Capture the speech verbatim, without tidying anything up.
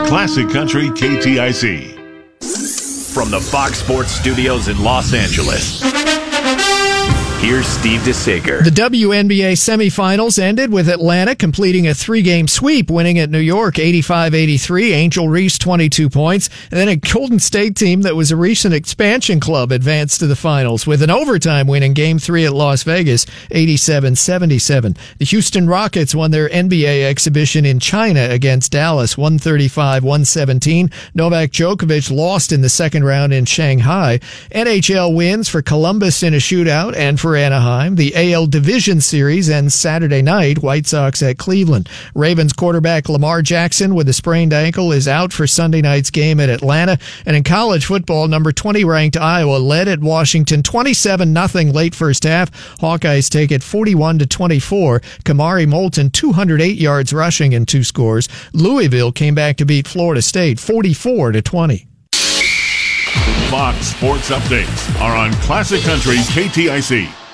Classic Country K T I C. From the Fox Sports Studios in Los Angeles, here's Steve DeSager. The W N B A semifinals ended with Atlanta completing a three-game sweep, winning at New York eighty-five eighty-three. Angel Reese, twenty-two points. And then a Golden State team that was a recent expansion club advanced to the finals with an overtime win in Game three at Las Vegas, eighty-seven seventy-seven. The Houston Rockets won their N B A exhibition in China against Dallas, one thirty-five one seventeen. Novak Djokovic lost in the second round in Shanghai. N H L wins for Columbus in a shootout and for Anaheim. The A L Division Series ends Saturday night, White Sox at Cleveland. Ravens quarterback Lamar Jackson with a sprained ankle is out for Sunday night's game at Atlanta. And in college football, number twenty ranked Iowa led at Washington twenty-seven nothing late first half. Hawkeyes take it forty-one to twenty-four. Kamari Moulton two hundred eight yards rushing and two scores. Louisville came back to beat Florida State forty-four to twenty. Fox Sports Updates are on Classic Country K T I C.